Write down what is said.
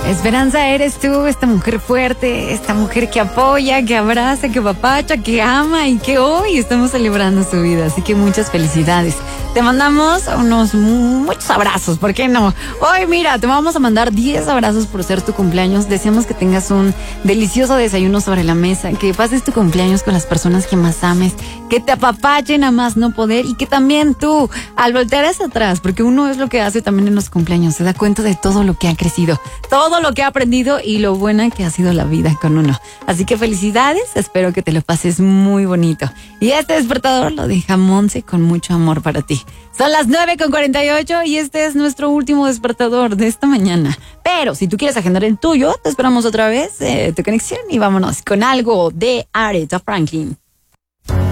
Esperanza, eres tú, esta mujer fuerte, esta mujer que apoya, que abraza, que apapacha, que ama y que hoy estamos celebrando su vida. Así que muchas felicidades. Te mandamos muchos abrazos, ¿por qué no? Hoy, mira, te vamos a mandar 10 abrazos por ser tu cumpleaños. Deseamos que tengas un delicioso desayuno sobre la mesa, que pases tu cumpleaños con las personas que más ames, que te apapachen a más no poder y que también tú, al voltear hacia atrás, porque uno es lo que hace también en los cumpleaños, se da cuenta de todo lo que ha crecido, todo lo que ha aprendido y lo buena que ha sido la vida con uno. Así que felicidades, espero que te lo pases muy bonito. Y este despertador lo deja Monse con mucho amor para ti. Son las 9:48 y este es nuestro último despertador de esta mañana. Pero si tú quieres agendar el tuyo, te esperamos otra vez tu conexión y vámonos con algo de Aretha Franklin.